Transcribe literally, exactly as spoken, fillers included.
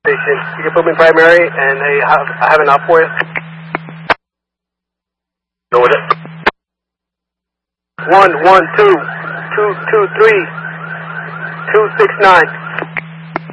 You can put me in primary, and hey, I have, I have an op for you. Go with it. One, one, two, two, two, three, two, six, nine.